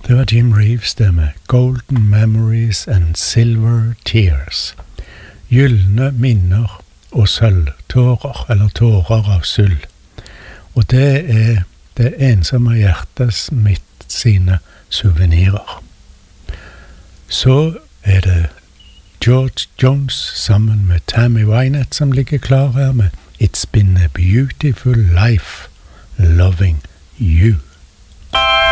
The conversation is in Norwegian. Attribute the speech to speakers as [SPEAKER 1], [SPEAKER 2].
[SPEAKER 1] Det var Jim Reeves det med Golden Memories and Silver Tears. Gyllene minner og sølvtårer, eller tårer av sølv. Og det er det ensomme hjertes mitt sine souvenirer. Så er det George Jones sammen med Tammy Wynette som ligger klar her med It's been a beautiful life loving you.